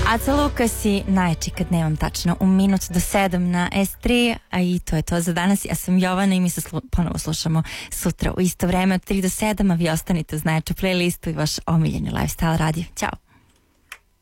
Aca Lukas i Najjači kad nemam tačno u minut do 7 na S3, a i to je to za danas. Ja sam Jovana i mi se ponovo slušamo sutra u isto vreme od 3 do 7, a vi ostanite uz najjaču playlistu i vaš omiljeni lifestyle radio. Ćao!